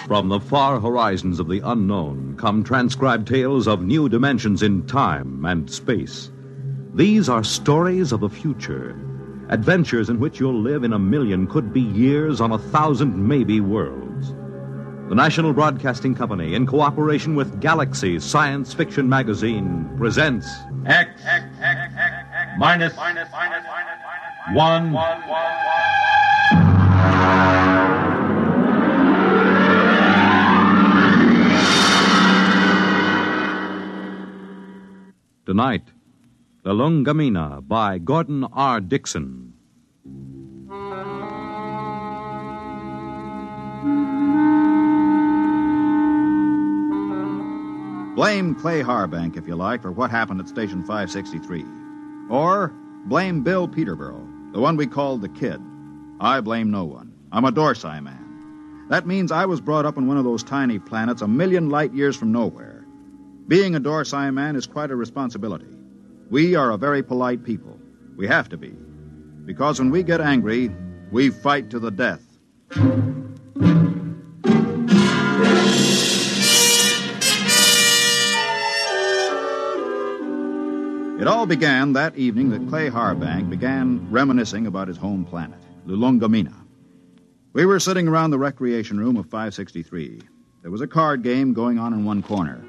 From the far horizons of the unknown come transcribed tales of new dimensions in time and space. These are stories of the future, adventures in which you'll live in a million, could be years, on 1,000 maybe worlds. The National Broadcasting Company, in cooperation with Galaxy Science Fiction Magazine, presents X minus 1. Tonight, The Lungamina by Gordon R. Dixon. Blame Clay Harbank, if you like, for what happened at Station 563. Or blame Bill Peterborough, the one we called the Kid. I blame no one. I'm a Dorsai man. That means I was brought up on one of those tiny planets a million light years from nowhere. Being a Dorsai man is quite a responsibility. We are a very polite people. We have to be. Because when we get angry, we fight to the death. It all began that evening that Clay Harbank began reminiscing about his home planet, Lulungamina. We were sitting around the recreation room of 563. There was a card game going on in one corner.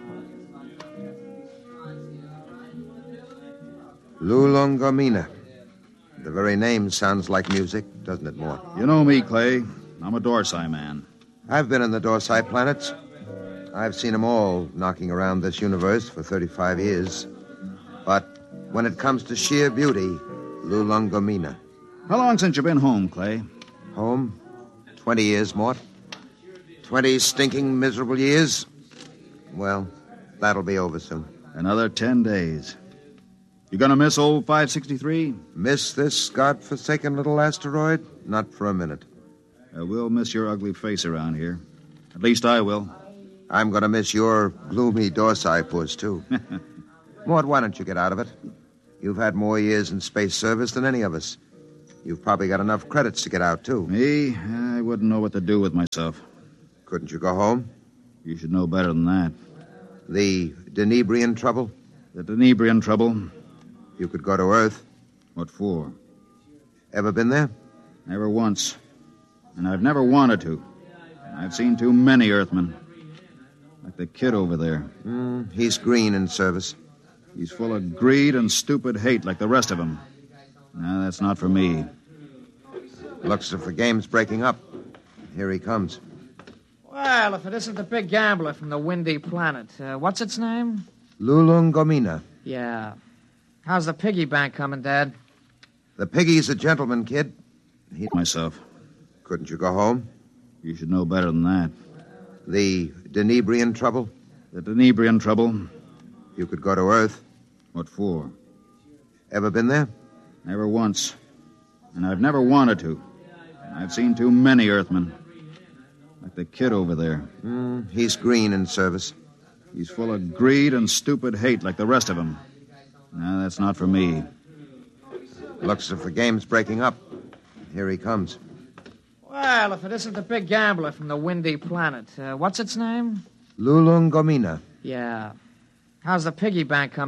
Lulungamina. The very name sounds like music, doesn't it, Mort? You know me, Clay. I'm a Dorsai man. I've been on the Dorsai planets. I've seen them all knocking around this universe for 35 years. But when it comes to sheer beauty, Lulungamina. How long since you've been home, Clay? Home? 20 years, Mort. 20 stinking, miserable years. Well, that'll be over soon. Another 10 days. You gonna miss old 563? Miss this godforsaken little asteroid? Not for a minute. We'll miss your ugly face around here. At least I will. I'm gonna miss your gloomy Dorsai puss, too. Mort, why don't you get out of it? You've had more years in space service than any of us. You've probably got enough credits to get out, too. Me? I wouldn't know what to do with myself. Couldn't you go home? You should know better than that. The Denebrian trouble? The Denebrian trouble? You could go to Earth. What for? Ever been there? Never once. And I've never wanted to. I've seen too many Earthmen. Like the Kid over there. He's green in service. He's full of greed and stupid hate like the rest of them. No, that's not for me. Looks as if the game's breaking up. Here he comes. Well, if it isn't the big gambler from the windy planet. What's its name? Lulungamina. Yeah. How's the piggy bank coming, Dad? The piggy's a gentleman, Kid. Myself. Couldn't you go home? You should know better than that. The Denebrian trouble? The Denebrian trouble? You could go to Earth. What for? Ever been there? Never once. And I've never wanted to. I've seen too many Earthmen. Like the Kid over there. He's green in service. He's full of greed and stupid hate like the rest of them. No, that's not for me. Looks as if the game's breaking up. Here he comes. Well, if it isn't the big gambler from the windy planet. What's its name? Lulungamina. Yeah. How's the piggy bank coming?